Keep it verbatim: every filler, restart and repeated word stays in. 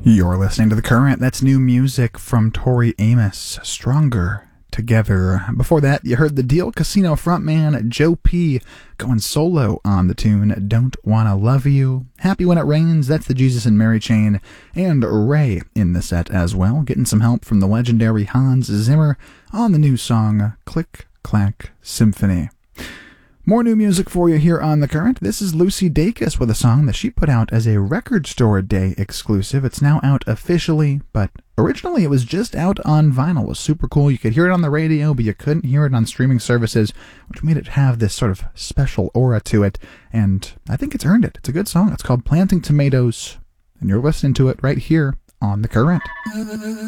You're listening to The Current. That's new music from Tori Amos, Stronger Together. Before that, you heard the Deal Casino frontman Joe P going solo on the tune Don't Wanna Love You. Happy When It Rains, that's the Jesus and Mary Chain. And Ray in the set as well, getting some help from the legendary Hans Zimmer on the new song Click Clack Symphony. More new music for you here on The Current. This is Lucy Dacus with a song that she put out as a Record Store Day exclusive. It's now out officially, but originally it was just out on vinyl. It was super cool. You could hear it on the radio, but you couldn't hear it on streaming services, which made it have this sort of special aura to it, and I think it's earned it. It's a good song. It's called Planting Tomatoes, and you're listening to it right here on The Current.